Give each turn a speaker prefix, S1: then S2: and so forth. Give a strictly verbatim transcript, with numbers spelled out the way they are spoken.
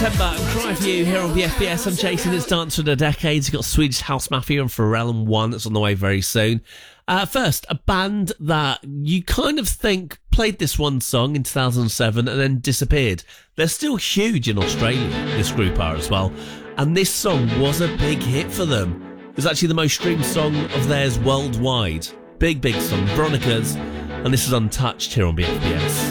S1: September and Cry For You here on B F B S. I'm chasing its dance for the decades. You've got Swedish House Mafia and Pharrell and One that's on the way very soon. Uh, first, a band that you kind of think played this one song in two thousand seven and then disappeared. They're still huge in Australia, this group are as well. And this song was a big hit for them. It was actually the most streamed song of theirs worldwide. Big, big song. Veronica's. And this is Untouched here on B F B S.